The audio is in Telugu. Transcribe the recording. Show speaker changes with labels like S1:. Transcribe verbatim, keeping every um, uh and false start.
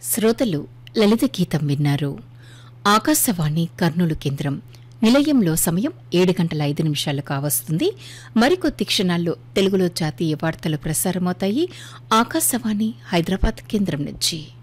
S1: శ్రోతలు లలిత గీతం విన్నారు. ఆకాశవాణి కర్నూలు కేంద్రం నిలయంలో సమయం ఏడు గంటల ఐదు నిమిషాలు కావస్తుంది. మరికొద్ది క్షణాల్లో తెలుగులో జాతీయ వార్తలు ప్రసారమవుతాయి. ఆకాశవాణి హైదరాబాద్ కేంద్రం నుంచి.